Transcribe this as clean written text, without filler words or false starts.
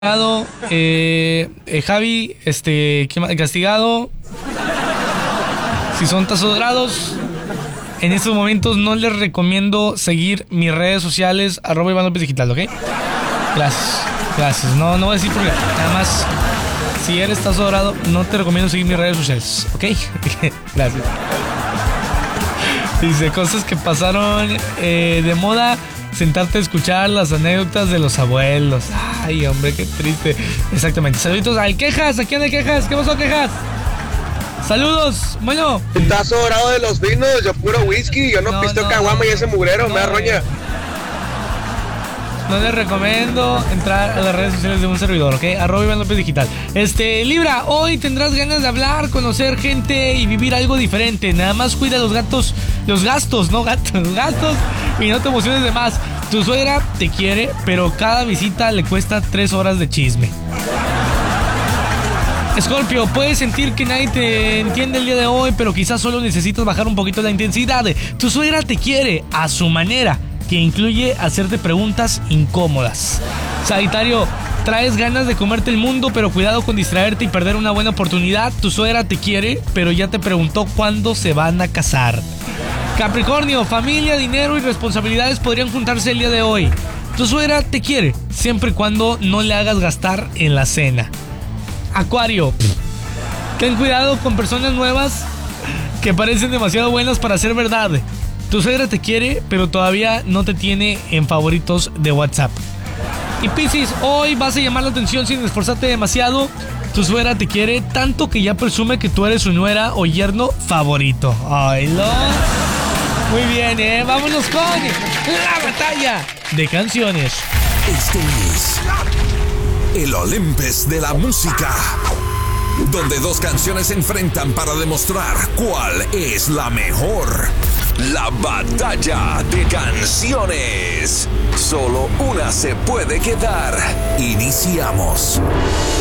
Javi, castigado. Si son tazos dorados, en estos momentos no les recomiendo seguir mis redes sociales, @IvanLopezDigital, ¿ok? Gracias. No voy a decir por qué. Nada más, si eres tazo dorado, no te recomiendo seguir mis redes sociales, ¿ok? Gracias. Dice, cosas que pasaron de moda. Sentarte a escuchar las anécdotas de los abuelos. Ay, hombre, qué triste. Exactamente. Saluditos al Quejas. ¿A quién hay Quejas? ¿Qué pasó, Quejas? Saludos. Bueno. Un tazo dorado de los vinos, yo puro whisky. Yo no pisteo caguama y ese mugrero, me da roña. No les recomiendo entrar a las redes sociales de un servidor, ¿ok? @IvanLopezDigital. Libra, hoy tendrás ganas de hablar, conocer gente y vivir algo diferente. Nada más cuida los gastos y no te emociones de más. Tu suegra te quiere, pero cada visita le cuesta 3 horas de chisme. Escorpio, puedes sentir que nadie te entiende el día de hoy, pero quizás solo necesitas bajar un poquito la intensidad. Tu suegra te quiere a su manera, que incluye hacerte preguntas incómodas. Sagitario, traes ganas de comerte el mundo, pero cuidado con distraerte y perder una buena oportunidad. Tu suegra te quiere, pero ya te preguntó cuándo se van a casar. Capricornio, familia, dinero y responsabilidades podrían juntarse el día de hoy. Tu suegra te quiere, siempre y cuando no le hagas gastar en la cena. Acuario, ten cuidado con personas nuevas que parecen demasiado buenas para ser verdad. Tu suegra te quiere, pero todavía no te tiene en favoritos de WhatsApp. Y Piscis, hoy vas a llamar la atención sin esforzarte demasiado. Tu suegra te quiere tanto que ya presume que tú eres su nuera o yerno favorito. Ay, no. Muy bien, vámonos con la batalla de canciones. Este es el Olympus de la música, donde dos canciones se enfrentan para demostrar cuál es la mejor. La batalla de canciones. Solo una se puede quedar. Iniciamos.